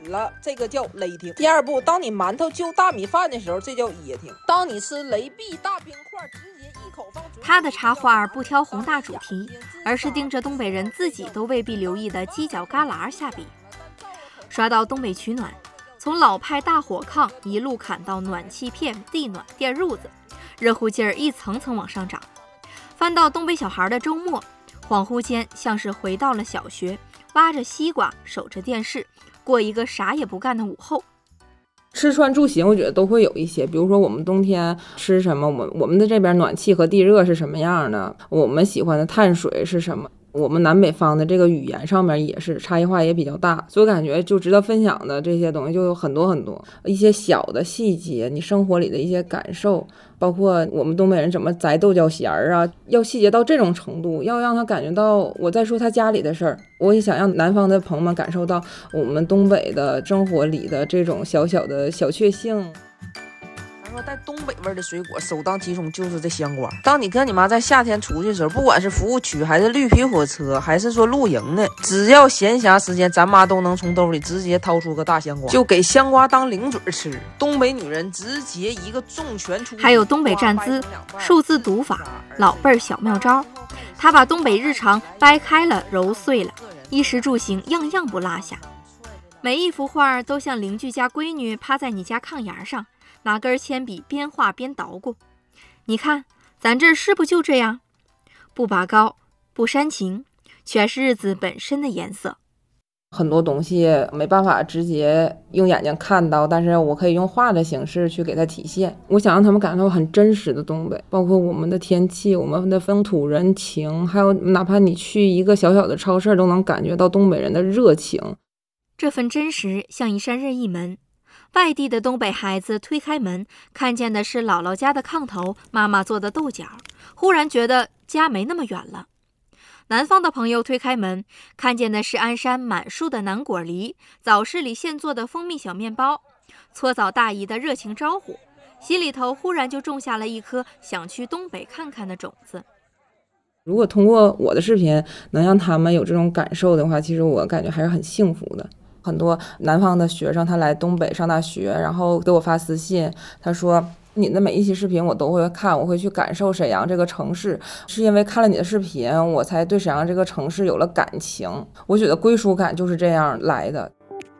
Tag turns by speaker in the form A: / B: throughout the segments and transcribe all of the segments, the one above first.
A: 了，这个叫雷霆。第二步，当你馒头就大米饭的时候，这叫噎挺。当你吃雷碧大冰块，直接一口放嘴。
B: 他的插画不挑宏大主题，而是盯着东北人自己都未必留意的犄角旮旯下笔。刷到东北取暖，从老派大火炕一路砍到暖气片、地暖、电褥子，热乎劲儿一层层往上涨。翻到东北小孩的周末，恍惚间像是回到了小学，挖着西瓜，守着电视，过一个啥也不干的午后。
C: 吃穿住行我觉得都会有一些，比如说我们冬天吃什么，我们的这边暖气和地热是什么样的，我们喜欢的碳水是什么，我们南北方的这个语言上面也是差异化也比较大，所以我感觉就值得分享的这些东西就有很多很多，一些小的细节，你生活里的一些感受，包括我们东北人怎么摘豆角馅儿啊，要细节到这种程度，要让他感觉到我在说他家里的事儿。我也想让南方的朋友们感受到我们东北的生活里的这种小小的小确幸。
A: 说带东北味的水果首当其冲就是这香瓜。当你跟你妈在夏天出去的时候，不管是服务区还是绿皮火车还是说露营的，只要闲暇时间，咱妈都能从兜里直接掏出个大香瓜，就给香瓜当零嘴吃。东北女人直接一个重拳出击。
B: 还有东北站姿、数字读法、老辈儿小妙招，她把东北日常掰开了揉碎了，衣食住行样样不落下。每一幅画都像邻居家闺女趴在你家炕沿上，拿根铅笔边画边捣鼓。你看咱这是不就这样，不拔高不煽情，全是日子本身的颜色。
C: 很多东西没办法直接用眼睛看到，但是我可以用画的形式去给它体现。我想让他们感到很真实的东北，包括我们的天气，我们的风土人情，还有哪怕你去一个小小的超市都能感觉到东北人的热情。
B: 这份真实像一扇任意门，外地的东北孩子推开门，看见的是姥姥家的炕头，妈妈做的豆角，忽然觉得家没那么远了。南方的朋友推开门，看见的是鞍山满树的南果梨，早市里现做的蜂蜜小面包，搓澡大姨的热情招呼，心里头忽然就种下了一颗想去东北看看的种子。
C: 如果通过我的视频能让他们有这种感受的话，其实我感觉还是很幸福的。很多南方的学生他来东北上大学，然后给我发私信，他说你的每一期视频我都会看，我会去感受沈阳这个城市，是因为看了你的视频我才对沈阳这个城市有了感情。我觉得归属感就是这样来的。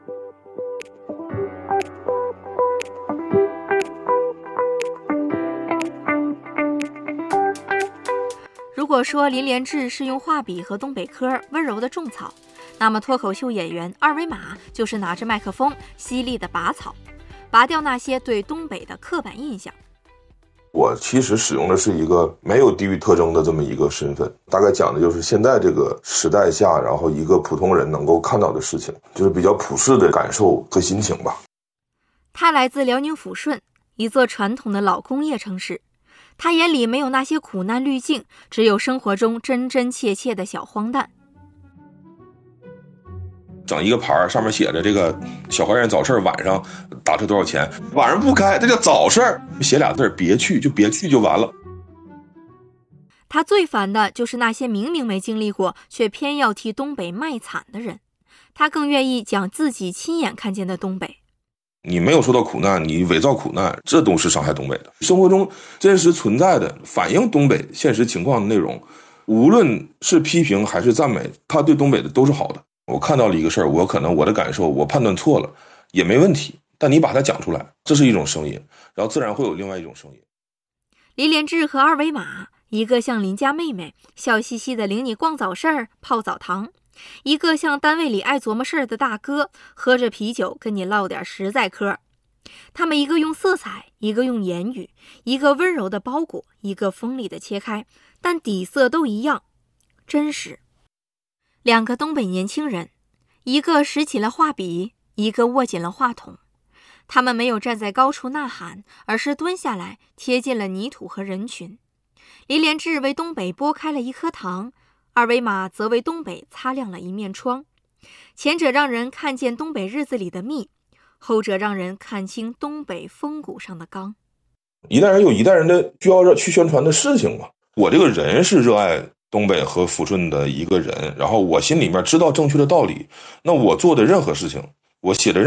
B: 如果说林连志是用画笔和东北嗑温柔的种草，那么脱口秀演员二维码就是拿着麦克风犀利的拔草，拔掉那些对东北的刻板印象。
D: 我其实使用的是一个没有地域特征的这么一个身份，大概讲的就是现在这个时代下，然后一个普通人能够看到的事情，就是比较普世的感受和心情吧。
B: 他来自辽宁抚顺，一座传统的老工业城市，他眼里没有那些苦难滤镜，只有生活中真真切切的小荒诞。
D: 整一个牌上面写着这个小花园早市晚上打车多少钱，晚上不开，这叫早市，写俩字别去，就别去就完了。
B: 他最烦的就是那些明明没经历过却偏要替东北卖惨的人，他更愿意讲自己亲眼看见的东北。
D: 你没有受到苦难，你伪造苦难，这都是伤害东北的。生活中真实存在的反映东北现实情况的内容，无论是批评还是赞美，他对东北的都是好的。我看到了一个事儿，我可能我的感受我判断错了也没问题，但你把它讲出来，这是一种声音，然后自然会有另外一种声音。
B: 林连志和二维码，一个像邻家妹妹笑嘻嘻的领你逛早市儿泡澡堂，一个像单位里爱琢磨事儿的大哥，喝着啤酒跟你唠点实在嗑。他们一个用色彩，一个用言语，一个温柔的包裹，一个锋利的切开，但底色都一样，真实。两个东北年轻人，一个拾起了画笔，一个握紧了话筒。他们没有站在高处呐喊，而是蹲下来，贴近了泥土和人群。林连志为东北剥开了一颗糖，二维码则为东北擦亮了一面窗。前者让人看见东北日子里的蜜，后者让人看清东北风骨上的刚。
D: 一代人有一代人的需要去宣传的事情嘛。我这个人是热爱东北和抚顺的一个人，然后我心里面知道正确的道理，那我做的任何事情，我写的